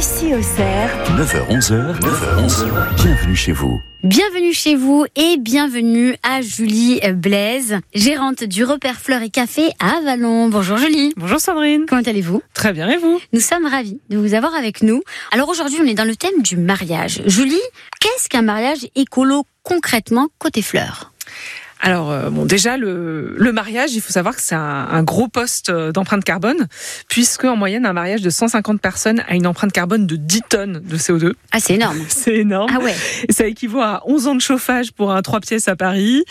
Ici Auxerre, 9h-11h, bienvenue chez vous. Bienvenue chez vous et bienvenue à Julie Blaise, gérante du repère Fleurs et Café à Avallon. Bonjour Julie. Bonjour Sandrine. Comment allez-vous ? Très bien, et vous ? Nous sommes ravis de vous avoir avec nous. Alors aujourd'hui, on est dans le thème du mariage. Julie, qu'est-ce qu'un mariage écolo concrètement côté fleurs ? Alors, déjà, le mariage, il faut savoir que c'est un gros poste d'empreinte carbone, puisque en moyenne, un mariage de 150 personnes a une empreinte carbone de 10 tonnes de CO2. Ah, c'est énorme. C'est énorme. Ah ouais. Et ça équivaut à 11 ans de chauffage pour un 3 pièces à Paris,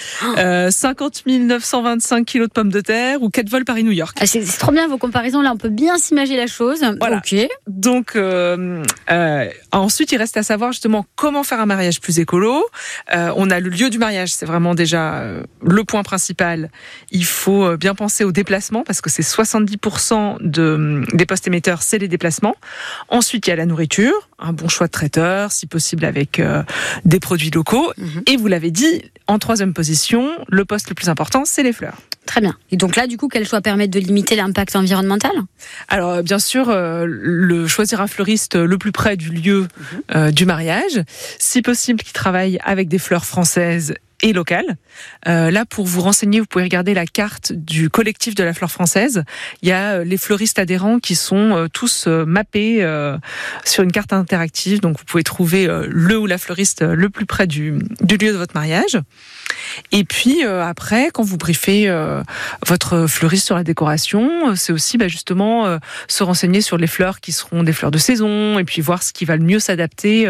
50 925 kilos de pommes de terre ou 4 vols Paris-New York. Ah, c'est trop bien vos comparaisons, là, on peut bien s'imaginer la chose. Voilà. Ok. Donc, ensuite, il reste à savoir justement comment faire un mariage plus écolo. On a le lieu du mariage, c'est vraiment déjà le point principal. Il faut bien penser aux déplacements parce que c'est 70% des postes émetteurs, c'est les déplacements. Ensuite, il y a la nourriture, un bon choix de traiteur, si possible avec des produits locaux. Et vous l'avez dit, en troisième position, le poste le plus important, c'est les fleurs. Très bien. Et donc là, du coup, quel choix permet de limiter l'impact environnemental ? Alors, bien sûr, choisir un fleuriste le plus près du lieu du mariage. Si possible, qui travaille avec des fleurs françaises et locales. Là, pour vous renseigner, vous pouvez regarder la carte du collectif de la fleur française. Il y a les fleuristes adhérents qui sont tous mappés sur une carte interactive. Donc, vous pouvez trouver le ou la fleuriste le plus près du lieu de votre mariage. Et puis après, quand vous briefez votre fleuriste sur la décoration, c'est aussi justement se renseigner sur les fleurs qui seront des fleurs de saison et puis voir ce qui va le mieux s'adapter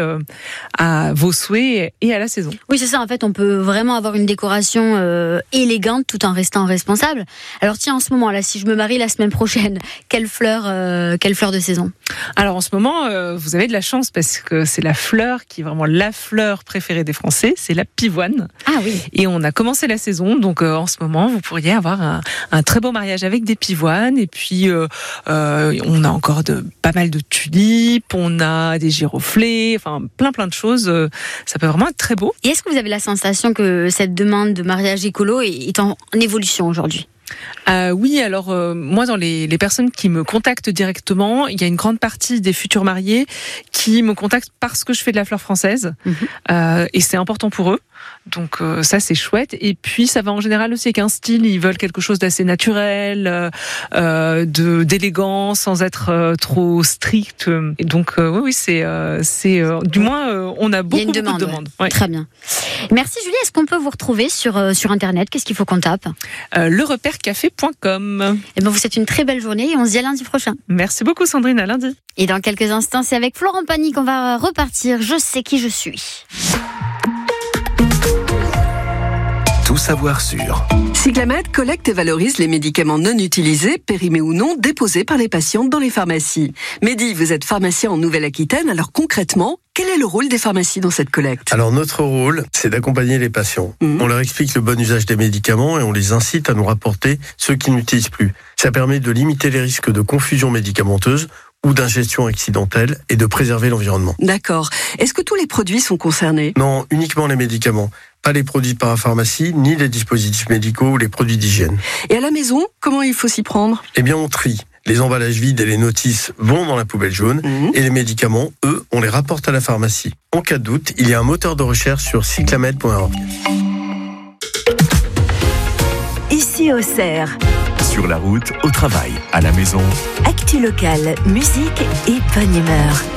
à vos souhaits et à la saison. Oui, c'est ça. En fait, on peut vraiment avoir une décoration élégante tout en restant responsable. Alors tiens, en ce moment, là, si je me marie la semaine prochaine, quelle fleur de saison ? Alors en ce moment, vous avez de la chance parce que c'est la fleur qui est vraiment la fleur préférée des Français, c'est la pivoine. Ah oui. Et on a commencé la saison, donc en ce moment, vous pourriez avoir un très beau mariage avec des pivoines. Et puis, on a encore pas mal de tulipes, on a des giroflées, enfin plein de choses. Ça peut vraiment être très beau. Et est-ce que vous avez la sensation que cette demande de mariage écolo est en évolution aujourd'hui ? Oui, alors moi dans les personnes qui me contactent directement, il y a une grande partie des futurs mariés qui me contactent parce que je fais de la fleur française et c'est important pour eux. Donc ça c'est chouette. Et puis ça va en général aussi avec un style, ils veulent quelque chose d'assez naturel, d'élégant sans être trop strict. Et donc oui c'est du moins on a beaucoup de demandes. Ouais. Très bien. Merci Julie. Est-ce qu'on peut vous retrouver sur internet ? Qu'est-ce qu'il faut qu'on tape ? Lereparecafé.com. Et vous souhaite une très belle journée et on se dit à lundi prochain. Merci beaucoup Sandrine, à lundi. Et dans quelques instants, c'est avec Florent Pagny qu'on va repartir. Je sais qui je suis. Tout savoir sur Cyclamed collecte et valorise les médicaments non utilisés, périmés ou non, déposés par les patientes dans les pharmacies. Mehdi, vous êtes pharmacien en Nouvelle-Aquitaine, alors concrètement, quel est le rôle des pharmacies dans cette collecte ? Alors notre rôle, c'est d'accompagner les patients. On leur explique le bon usage des médicaments et on les incite à nous rapporter ceux qui n'utilisent plus. Ça permet de limiter les risques de confusion médicamenteuse ou d'ingestion accidentelle et de préserver l'environnement. D'accord. Est-ce que tous les produits sont concernés ? Non, uniquement les médicaments. Pas les produits de parapharmacie, ni les dispositifs médicaux ou les produits d'hygiène. Et à la maison, comment il faut s'y prendre ? Eh bien, on trie. Les emballages vides et les notices vont dans la poubelle jaune et les médicaments, eux, on les rapporte à la pharmacie. En cas de doute, il y a un moteur de recherche sur cyclamed.org. Ici Auxerre. Sur la route, au travail, à la maison. Actu locale, musique et bonne humeur.